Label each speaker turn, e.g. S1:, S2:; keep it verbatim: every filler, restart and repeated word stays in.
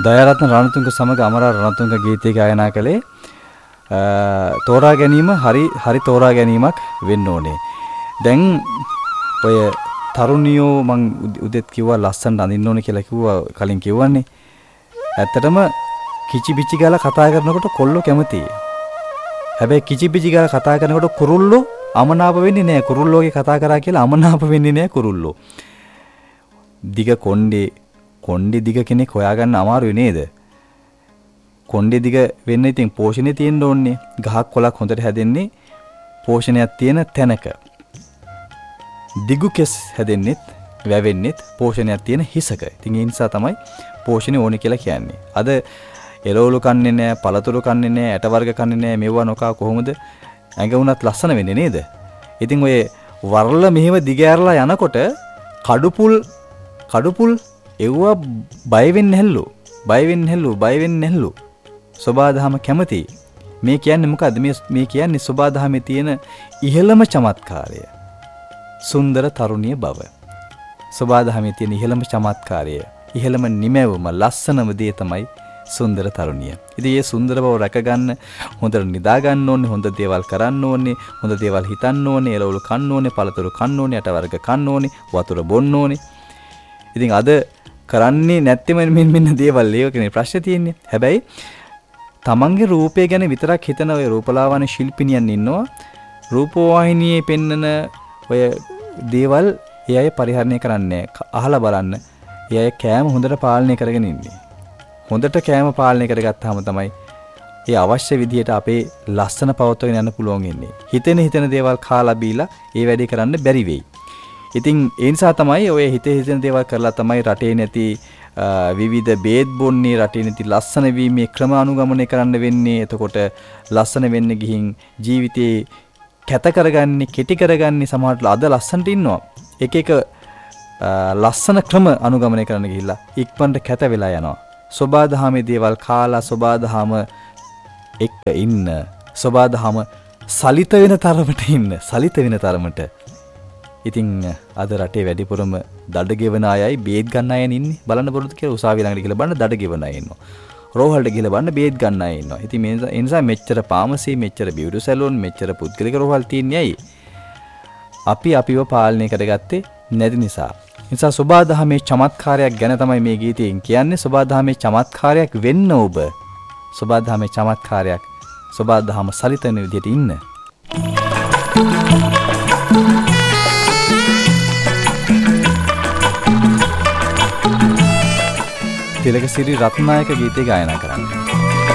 S1: දයාරත්න රණතුංග සමග අමරා රණතුංග ගීතය ගායනා කළේ තෝරා ගැනීම හරි හරි තෝරා ගැනීමක් වෙන්න ඕනේ. දැන් ඔය තරුණියෝ මං උදෙත් කිව්වා ලස්සනට අඳින්න ඕනේ කියලා කිව්වා කලින් කිව්වන්නේ. ඇත්තටම කිචි පිචි ගාලා කතා කරනකොට කොල්ලෝ කැමතියි. හැබැයි කිචි පිචි ගාලා කතා කරනකොට කුරුල්ලෝ අමනාප වෙන්නේ නැහැ. කුරුල්ලෝගේ කතා කරා කියලා අමනාප වෙන්නේ නැහැ කුරුල්ලෝ. දිග කොණ්ඩේ කොණ්ඩේ දිග කෙනෙක් හොයාගන්න අමාරුයි නේද? කොණ්ඩේ දිග වෙන්න ඉතින් පෝෂණය තියෙන්න ඕනේ. ගහක් කොලක් හොඳට හැදෙන්නේ පෝෂණයක් තියෙන තැනක. දිගු කෙස් හැදෙන්නෙත් වැවෙන්නෙත් පෝෂණයක් තියෙන හිසක. ඉතින් ඒ නිසා තමයි පෝෂණය ඕනේ කියලා කියන්නේ. අද එළවලු කන්නේ නැහැ, පළතුරු කන්නේ නැහැ, ඇට වර්ග කන්නේ නැහැ. මේවා නොකා කොහොමද ඇඟ උනත් ලස්සන වෙන්නේ නේද? ඉතින් ඔය වරල මෙහෙම දිග ඇරලා යනකොට කඩුපුල් කඩුපුල් එව්වා බය වෙන්නේ නැල්ලු. බය වෙන්නේ නැල්ලු. බය වෙන්නේ නැල්ලු. සෝබාදහම කැමති. මේ කියන්නේ මොකද්ද? මේ මේ කියන්නේ සෝබාදහමේ තියෙන ඉහළම චමත්කාරය. සුන්දර තරුණිය බව. සෝබාදහමේ තියෙන ඉහළම චමත්කාරය, ඉහළම නිමැවුම, ලස්සනම දේ තමයි සුන්දර තරුණිය. ඉතින් මේ සුන්දර බව රැක ගන්න හොඳට නිදා ගන්න ඕනේ, හොඳ දේවල් කරන්න ඕනේ, හොඳ දේවල් හිතන්න ඕනේ, එළවලු කන්න ඕනේ, පළතුරු කන්න ඕනේ, අට වර්ග කන්න ඕනේ, වතුර බොන්න ඕනේ. ඉතින් අද කරන්නේ නැත්නම් මෙන්න මෙන්න දේවල් ඒක නේ ප්‍රශ්නේ තියෙන්නේ. හැබැයි තමන්ගේ රූපය ගැන විතරක් හිතන ඔය රූපලාවන්‍ය ශිල්පිනියන් ඉන්නවා. රූපවාහිනියේ පෙන්නන ඔය දේවල් ඒ අය පරිහරණය කරන්නේ අහලා බලන්න. ඒ අය කෑම හොඳට පාලනය කරගෙන ඉන්නේ. හොඳට කෑම පාලනය කරගත්තාම තමයි ඒ අවශ්‍ය විදිහට අපේ ලස්සන පවත්වගෙන යන්න පුළුවන් ඉන්නේ. හිතෙන හිතෙන දේවල් කාලා බීලා ඒ වැඩේ කරන්න බැරි වෙයි. ඉතින් ඒ නිසා තමයි ඔය හිතේ හිතෙන දේවල් කරලා තමයි රටේ නැති විවිධ බේත් බොන්නේ, රටේ නැති ලස්සන වීමේ ක්‍රම අනුගමනය කරන්න වෙන්නේ. එතකොට ලස්සන වෙන්න ගිහින් ජීවිතේ කැත කරගන්නේ, කෙටි කරගන්නේ සමහරවිට අද ලස්සනට ඉන්නවා. එක එක ලස්සන ක්‍රම අනුගමනය කරන්න ගිහිල්ලා ඉක්මනට කැත වෙලා යනවා. සෝබාදහමේ දේවල් කාලා සෝබාදහම එක්ක ඉන්න, සෝබාදහම සලිත වෙන තරමට ඉන්න, සලිත වෙන තරමට. ඉතින් අද රටේ වැඩිපුරම දඩ ගෙවන අයයි බේත් ගන්න අය ඉන්නේ. බලන්න බරුද කියලා උසාවිය ළඟට ගිහලා බලන්න දඩ ගෙවන අය ඉන්නවා. රෝහලට ගිහලා බලන්න බේත් ගන්න අය ඉන්නවා. ඉතින් මේ නිසා මෙච්චර පාමසි, මෙච්චර බියුටි සැලෝන්, මෙච්චර පුද්ගලික රෝහල් තියන්නේ ඇයි? අපි අපිව පාලනය කරගත්තේ නැති නිසා. නිසා සෝබාදහමේ චමත්කාරයක් ගැන තමයි මේ ගීතයෙන් කියන්නේ. සෝබාදහමේ චමත්කාරයක් වෙන්න ඔබ. සෝබාදහමේ චමත්කාරයක්, සෝබාදහම සලිතන විදිහට ඉන්න. තිලකසිරි රත්නායක ගීතය ගායනා කරන්නේ.